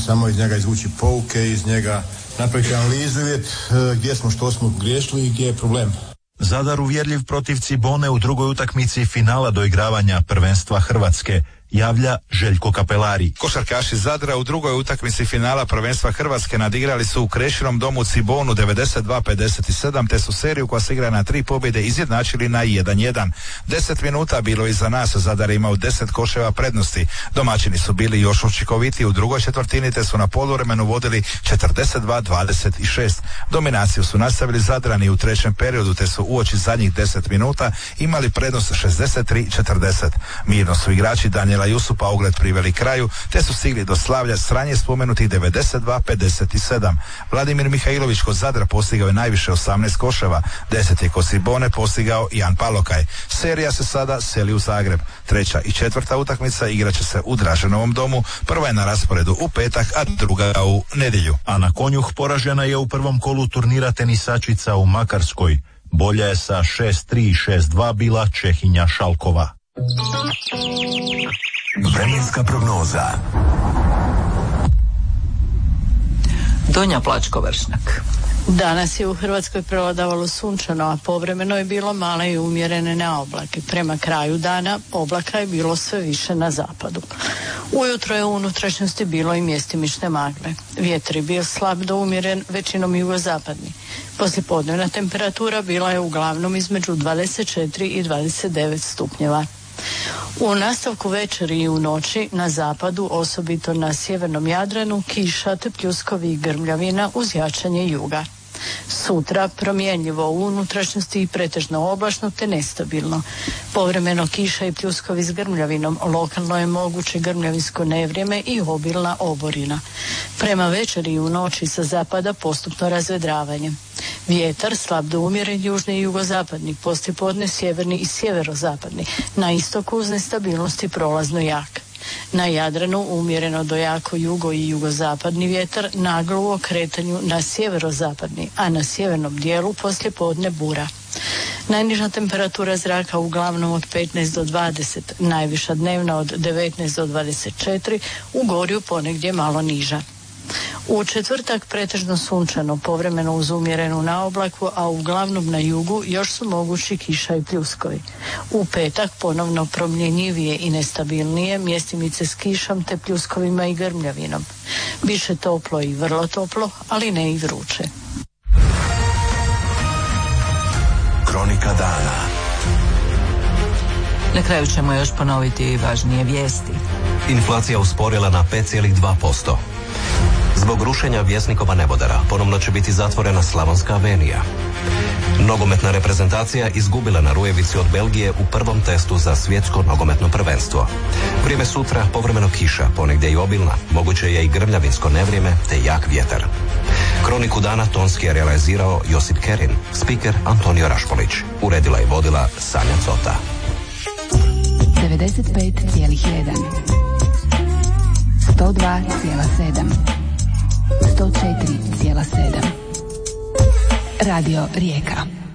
samo iz njega izvući pouke, iz njega napraviti analizu i vidjeti gdje smo, što smo griješili i gdje je problem. Zadar uvjerljiv protiv Cibone u drugoj utakmici finala doigravanja prvenstva Hrvatske, javlja Željko Kapelari. Košarkaši Zadra u drugoj utakmici finala prvenstva Hrvatske nadigrali su u Krešinom domu Cibonu 92-57, te su seriju koja se igra na 3 pobjede izjednačili na 1-1. 10 minuta bilo iza nas, Zadar imao 10 koševa prednosti. Domaćini su bili još učinkovitiji u drugoj četvrtini, te su na poluvremenu vodili 42-26. Dominaciju su nastavili Zadrani u trećem periodu, te su uoči zadnjih 10 minuta imali prednost 63-40. Mirno su igrači Daniela Jusupa ugled priveli kraju, te su stigli do slavlja s ranije spomenutih 92-57. Vladimir Mihajlović kod Zadra postigao je najviše 18 koševa, 10 je kod Cibone postigao Jan Palokaj. Serija se sada seli u Zagreb. Treća i četvrta utakmica igraće se u Draženovom domu, prva je na rasporedu u petak, a druga u nedjelju. Ana Konjuh poražena je u prvom kolu turnira tenisačica u Makarskoj. Bolja je sa 6-3 i 6-2 bila Čehinja Šalkova. Vremenska prognoza. Donja Plačko-Vršnjak. Danas je u Hrvatskoj prevladavalo sunčano, a povremeno je bilo male i umjerene neoblake. Prema kraju dana oblaka je bilo sve više na zapadu. Ujutro je u unutrašnjosti bilo i mjestimične magle. Vjetar je bio slab do umjeren, većinom jugozapadni. Poslijepodnevna temperatura bila je uglavnom između 24 i 29 stupnjeva. U nastavku večeri i u noći na zapadu, osobito na sjevernom Jadranu, kiša te pljuskovi i grmljavina uz jačanje juga. Sutra promjenjivo u unutrašnjosti i pretežno oblačno te nestabilno. Povremeno kiša i pljuskovi s grmljavinom, lokalno je moguće grmljavinsko nevrijeme i obilna oborina. Prema večeri i u noći sa zapada postupno razvedravanje. Vjetar slab do umjeren južni i jugozapadni, poslijepodne sjeverni i sjeverozapadni, na istoku uz nestabilnosti prolazno jak. Na Jadranu umjereno do jako jugo i jugozapadni vjetar, naglo u okretanju na sjeverozapadni, a na sjevernom dijelu poslijepodne bura. Najniža temperatura zraka uglavnom od 15 do 20, najviša dnevna od 19 do 24, u Gorju ponegdje malo niža. U četvrtak pretežno sunčano, povremeno uz umjerenu naoblaku, a uglavnom na jugu još su mogući kiša i pljuskovi. U petak ponovno promjenjivije i nestabilnije, mjestimice s kišom te pljuskovima i grmljavinom. Biše toplo i vrlo toplo, ali ne i vruće. Kronika dana. Na kraju ćemo još ponoviti važnije vijesti. Inflacija usporila na 5,2%. Zbog rušenja Vjesnikova nebodera ponovno će biti zatvorena Slavonska avenija. Nogometna reprezentacija izgubila na Rujevici od Belgije u prvom testu za svjetsko nogometno prvenstvo. Vrijeme sutra povremeno kiša, ponegdje i obilna, moguće je i grmljavinsko nevrijeme te jak vjetar. Kroniku dana tonski je realizirao Josip Kerin, spiker Antonio Rašpolić. Uredila i vodila Sanja Cota. 95,1 102,7 104,7 Radio Rijeka.